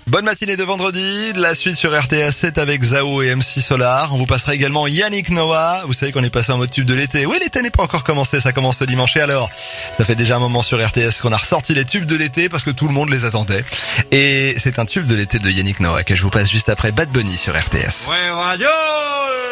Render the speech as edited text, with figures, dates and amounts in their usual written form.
Bonne matinée de vendredi, la suite sur RTS, c'est avec Zao et MC Solar. On vous passera également Yannick Noah. Vous savez qu'on est passé en mode tube de l'été. Oui, l'été n'est pas encore commencé, ça commence ce dimanche. Et alors, ça fait déjà un moment sur RTS qu'on a ressorti les tubes de l'été parce que tout le monde les attendait. Et c'est un tube de l'été de Yannick Noah que je vous passe juste après Bad Bunny sur RTS. Ouais, radio!